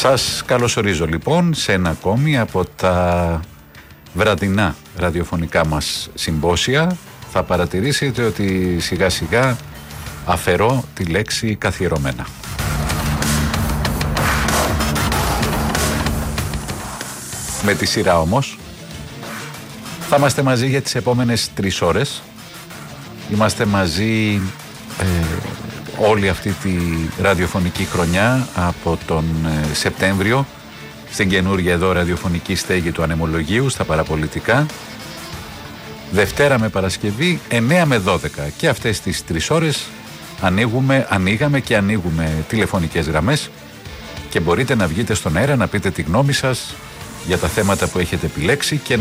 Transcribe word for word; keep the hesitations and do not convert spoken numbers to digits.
Σας καλωσορίζω λοιπόν σε ένα ακόμη από τα βραδινά ραδιοφωνικά μας συμπόσια. Θα παρατηρήσετε ότι σιγά σιγά αφαιρώ τη λέξη καθιερωμένα. Με τη σειρά όμως θα είμαστε μαζί για τις επόμενες τρεις ώρες. Είμαστε μαζί ε, όλη αυτή τη ραδιοφωνική χρονιά από τον ε, Σεπτέμβριο στην καινούργια εδώ ραδιοφωνική στέγη του Ανεμολογίου στα παραπολιτικά. Δευτέρα με Παρασκευή εννέα με δώδεκα και αυτές τις τρεις ώρες ανοίγουμε, ανοίγαμε και ανοίγουμε τηλεφωνικές γραμμές και μπορείτε να βγείτε στον αέρα να πείτε τη γνώμη σας για τα θέματα που έχετε επιλέξει και